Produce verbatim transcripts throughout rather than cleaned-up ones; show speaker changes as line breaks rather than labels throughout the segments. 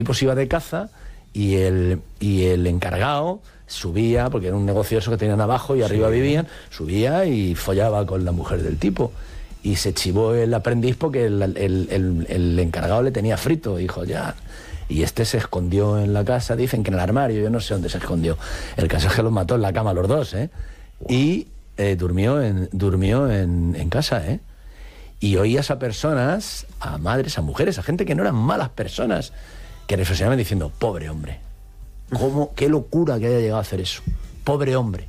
tipo se iba de caza y el, y el encargado subía, porque era un negocio eso que tenían abajo y arriba sí. vivían, subía y follaba con la mujer del tipo. Y se chivó el aprendiz porque el, el, el, el encargado le tenía frito, dijo ya. Y este se escondió en la casa, dicen que en el armario, yo no sé dónde se escondió. El caso es que los mató en la cama los dos, ¿eh? Wow. Y eh, durmió, en, durmió en, en casa, ¿eh? Y oías a personas, a madres, a mujeres, a gente que no eran malas personas, que reflexionaban diciendo, pobre hombre, ¿cómo, qué locura que haya llegado a hacer eso? Pobre hombre,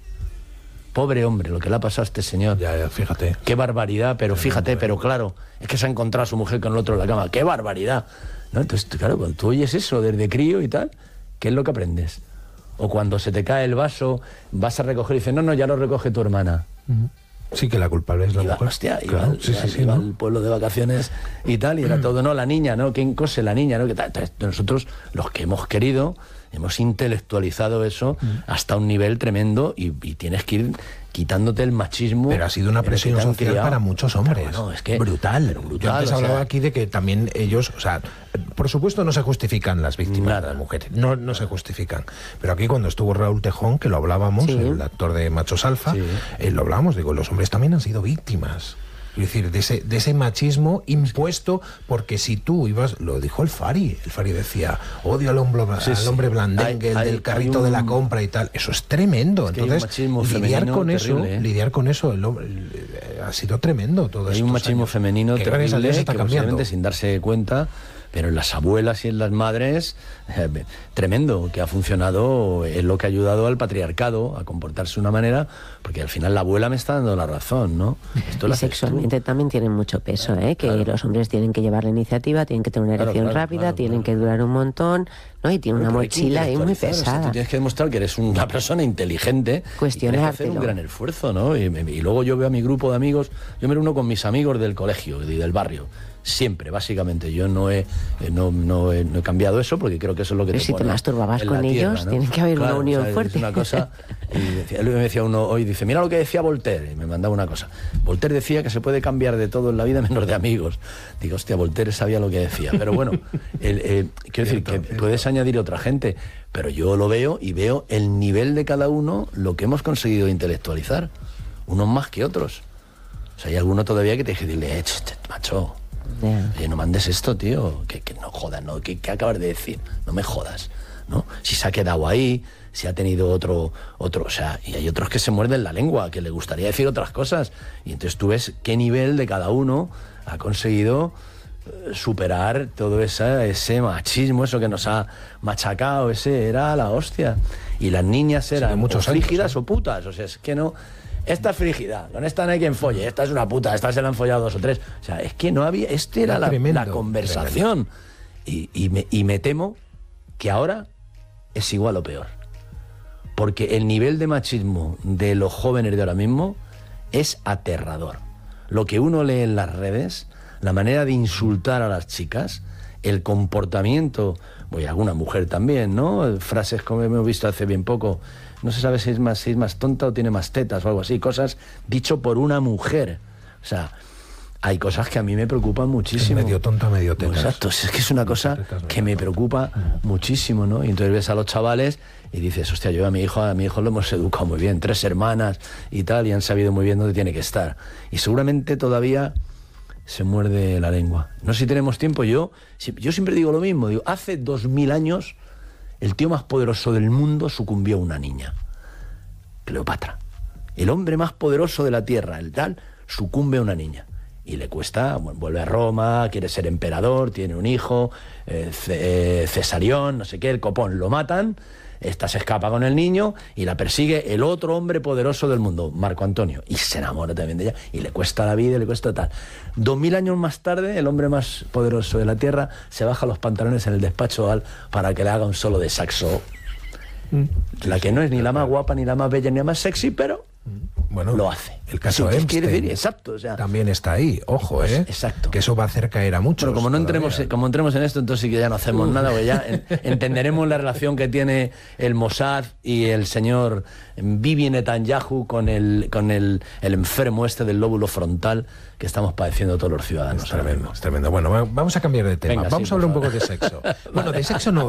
pobre hombre, lo que le ha pasado a este señor.
Ya, ya, fíjate.
Qué barbaridad, pero fíjate, pero claro, es que se ha encontrado a su mujer con el otro en la cama, qué barbaridad. ¿No? Entonces, claro, cuando tú oyes eso desde crío y tal, ¿qué es lo que aprendes? O cuando se te cae el vaso, vas a recoger y dices, no, no, ya lo recoge tu hermana.
Uh-huh. Sí, que la culpable es la
iba,
mujer.
Hostia,
claro,
iba,
sí,
iba,
sí, sí,
iba
¿no?
al pueblo de vacaciones y tal, y era todo, no, la niña, ¿no? ¿Quién cose la niña, no? Que tal, tal. Nosotros, los que hemos querido, hemos intelectualizado eso mm. hasta un nivel tremendo y, y tienes que ir quitándote el machismo.
Pero ha sido una presión social criado. Para muchos hombres.
Pero bueno, es que,
brutal.
Pero brutal.
Yo antes
o
hablaba
sea,
aquí de que también ellos, o sea, por supuesto no se justifican las víctimas nada. de las mujeres, no, no se justifican. Pero aquí cuando estuvo Raúl Tejón, que lo hablábamos, sí. el actor de Machos Alfa, sí. eh, lo hablábamos, digo, los hombres también han sido víctimas. Es decir, de ese, de ese machismo impuesto, porque si tú ibas, lo dijo el Fari, el Fari decía, odio al hombre, sí, al hombre blandengue, el del carrito un, de la compra y tal, eso es tremendo. Es que entonces, lidiar con terrible, eso, ¿eh? lidiar con eso, el hombre, el, ha sido tremendo todo esto.
Hay un machismo
años.
femenino
que
terrible,
se está
que
cambiando.
Sin darse cuenta, pero en las abuelas y en las madres, eh, tremendo, que ha funcionado, es lo que ha ayudado al patriarcado a comportarse de una manera, porque al final la abuela me está dando la razón, ¿no?
Esto y sexualmente tú. También tienen mucho peso, ¿eh? Que claro. los hombres tienen que llevar la iniciativa, tienen que tener una erección claro, claro, rápida,
claro,
tienen
claro.
que durar un montón, ¿no? Y tienen una mochila ahí muy pesada. O sea,
tú tienes que demostrar que eres una persona inteligente y tienes que hacer un gran esfuerzo, ¿no? Y, y luego yo veo a mi grupo de amigos, yo me reúno con mis amigos del colegio y del barrio. Siempre, básicamente. Yo no he, no, no, he, no he cambiado eso porque creo que eso es lo que
pero
te
si
pone
te masturbabas con
tierra,
ellos,
¿no?
tiene que haber
claro,
una unión
o sea,
fuerte.
Es una cosa, y decía, él me decía uno hoy, dice, mira lo que decía Voltaire, y me mandaba una cosa. Voltaire decía que se puede cambiar de todo en la vida menos de amigos. Digo, hostia, Voltaire sabía lo que decía. Pero bueno, el, eh, quiero decir que puedes añadir otra gente, pero yo lo veo y veo el nivel de cada uno, lo que hemos conseguido intelectualizar, unos más que otros. O sea, hay alguno todavía que te dice, dile, eh, ch, ch, macho, yeah. Oye, no mandes esto, tío, que, que no jodas, ¿no? ¿Qué, ¿Qué acabas de decir? No me jodas, ¿no? Si se ha quedado ahí, si ha tenido otro, otro, o sea, y hay otros que se muerden la lengua, que le gustaría decir otras cosas, y entonces tú ves qué nivel de cada uno ha conseguido superar todo esa, ese machismo, eso que nos ha machacado, ese era la hostia. Y las niñas eran sí, o frígidas años, ¿eh? O putas, o sea, es que no... Esta es frígida, con esta no hay quien folle, esta es una puta, esta se la han follado dos o tres. O sea, es que no había... Este era, era la, tremendo, la conversación. Y, y, me, y me temo que ahora es igual o peor. Porque el nivel de machismo de los jóvenes de ahora mismo es aterrador. Lo que uno lee en las redes, la manera de insultar a las chicas, el comportamiento, voy, alguna mujer también, ¿no? Frases como hemos visto hace bien poco, no se sabe si es más, si es más tonta o tiene más tetas o algo así, cosas dicho por una mujer. O sea, hay cosas que a mí me preocupan muchísimo.
Es medio tonta, medio tetas.
Exacto, es que es una cosa tetas, que me preocupa muchísimo, ¿no? Y entonces ves a los chavales y dices, hostia, yo a mi hijo, a mi hijo lo hemos educado muy bien, tres hermanas y tal, y han sabido muy bien dónde tiene que estar. Y seguramente todavía se muerde la lengua. No sé si tenemos tiempo, yo, yo siempre digo lo mismo, digo, hace dos mil años el tío más poderoso del mundo sucumbió a una niña, Cleopatra. El hombre más poderoso de la tierra, el tal, sucumbe a una niña. Y le cuesta, bueno, vuelve a Roma, quiere ser emperador, tiene un hijo, eh, Cesarión, no sé qué, el copón, lo matan, esta se escapa con el niño y la persigue el otro hombre poderoso del mundo, Marco Antonio, y se enamora también de ella, y le cuesta la vida, y le cuesta tal. Dos mil años más tarde, el hombre más poderoso de la tierra se baja los pantalones en el despacho Al para que le haga un solo de saxo. Mm. La que no es ni la más guapa, ni la más bella, ni la más sexy, pero...
Bueno,
lo hace.
El caso
sí,
Epstein
quiere decir, exacto, o sea,
también está ahí, ojo, pues, ¿eh?
Exacto.
Que eso va a hacer caer a muchos.
Pero como no entremos, como entremos en esto, entonces sí que ya no hacemos uh. nada, porque ya en, entenderemos la relación que tiene el Mossad y el señor Bibi Netanyahu con el con el, el enfermo este del lóbulo frontal que estamos padeciendo todos los ciudadanos.
Es tremendo, es tremendo. Bueno, vamos a cambiar de tema. Venga, vamos sí, a hablar un poco de sexo. Bueno, de sexo no,